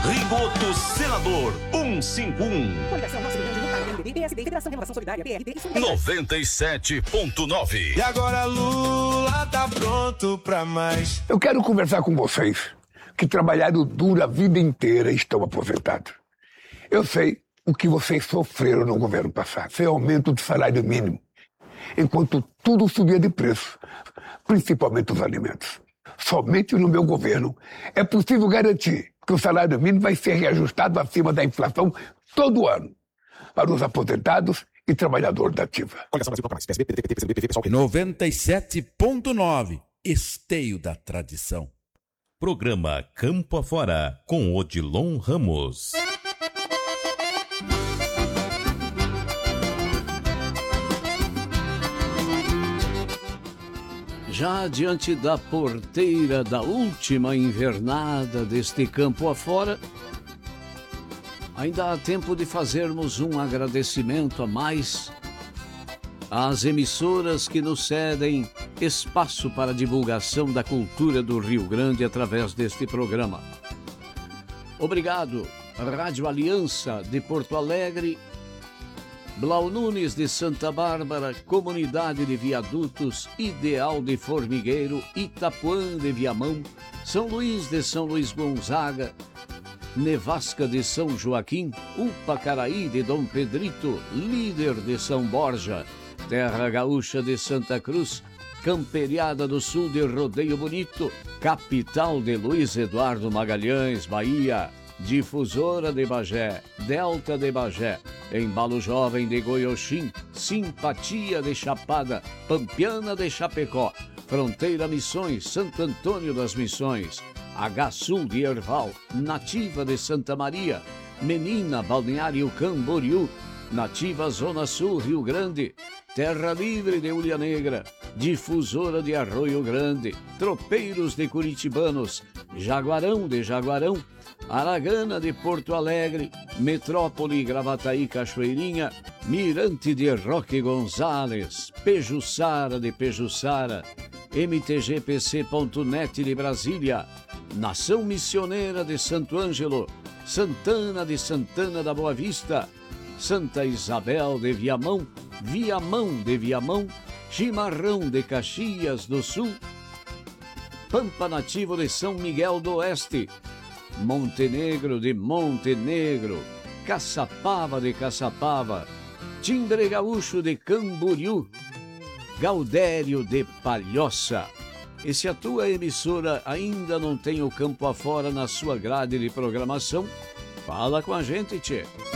Rigoto Senador 151. Coligação Nosso Rio Grande do Sul, PMDB, PSD, Federação Renovação Solidária, PRD e Solidariedade. 97.9. E agora Lula tá pronto pra mais. Eu quero conversar com vocês que trabalharam duro a vida inteira e estão aposentados. Eu sei o que vocês sofreram no governo passado. Foi aumento do salário mínimo, enquanto tudo subia de preço, principalmente os alimentos. Somente no meu governo é possível garantir que o salário mínimo vai ser reajustado acima da inflação todo ano para os aposentados e trabalhadores da ativa. 97.9 Esteio da Tradição. Programa Campo Afora com Odilon Ramos. Já diante da porteira da última invernada deste campo afora, ainda há tempo de fazermos um agradecimento a mais às emissoras que nos cedem espaço para a divulgação da cultura do Rio Grande através deste programa. Obrigado, Rádio Aliança de Porto Alegre, Blau Nunes de Santa Bárbara, Comunidade de Viadutos, Ideal de Formigueiro, Itapuã de Viamão, São Luís de São Luís Gonzaga, Nevasca de São Joaquim, Upacaraí de Dom Pedrito, Líder de São Borja, Terra Gaúcha de Santa Cruz, Camperiada do Sul de Rodeio Bonito, capital de Luiz Eduardo Magalhães, Bahia, Difusora de Bagé, Delta de Bagé, Embalo Jovem de Goioxim, Simpatia de Chapada, Pampiana de Chapecó, Fronteira Missões, Santo Antônio das Missões, H-Sul de Erval, Nativa de Santa Maria, Menina Balneário Camboriú, Nativa Zona Sul Rio Grande, Terra Livre de Ulha Negra, Difusora de Arroio Grande, Tropeiros de Curitibanos, Jaguarão de Jaguarão, Aragana de Porto Alegre, Metrópole Gravataí Cachoeirinha, Mirante de Roque Gonzales, Pejuçara de Pejuçara, mtgpc.net de Brasília, Nação Missioneira de Santo Ângelo, Santana de Santana da Boa Vista, Santa Isabel de Viamão, Viamão de Viamão, Chimarrão de Caxias do Sul, Pampa Nativo de São Miguel do Oeste, Montenegro de Montenegro, Caçapava de Caçapava, Timbre Gaúcho de Camboriú, Gaudério de Palhoça. E se a tua emissora ainda não tem o Campo Afora na sua grade de programação, fala com a gente, tchê.